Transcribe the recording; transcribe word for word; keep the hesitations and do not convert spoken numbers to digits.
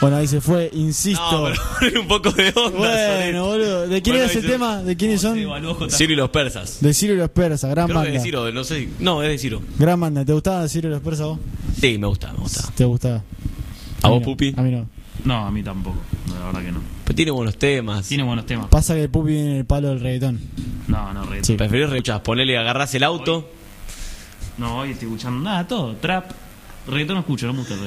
Bueno, ahí se fue, insisto. No, pero poner un poco de onda. Bueno, boludo. ¿De quién Bueno, es ese dice- tema? ¿De quiénes son? Ciro y los persas. De Ciro y los Persas, gran Creo que es banda. de Ciro, no sé. No, es de Ciro. Gran banda. ¿Te gustaba Ciro y los Persas vos? Sí, me gusta, me gusta. ¿Te gustaba? ¿A mí vos, no, Pupi? A mí no. No, a mí tampoco. No, la verdad que no. Pero tiene buenos temas. Tiene buenos temas. Pasa que el Pupi viene en el palo del reggaetón. No, no, reggaetón. Sí. Preferís escuchar, ponele, agarrás el auto. No, hoy estoy escuchando nada, todo. Trap. Reggaetón no escucho, no me gusta el reggaetón.